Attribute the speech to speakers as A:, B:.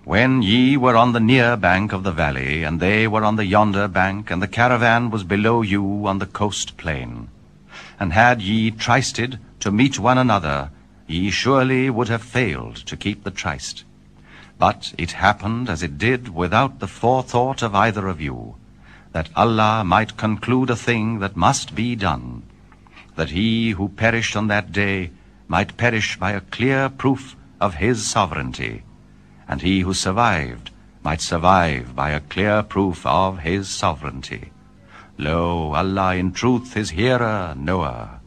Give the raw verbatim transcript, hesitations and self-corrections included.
A: When ye were on the near bank of the valley, and they were on the yonder bank, and the caravan was below you on the coast plain, and had ye trysted to meet one another, ye surely would have failed to keep the tryst. But it happened as it did without the forethought of either of you, that Allah might conclude a thing that must be done, that he who perished on that day might perish by a clear proof of his sovereignty, and he who survived might survive by a clear proof of his sovereignty. Lo, Allah in truth is hearer, knower.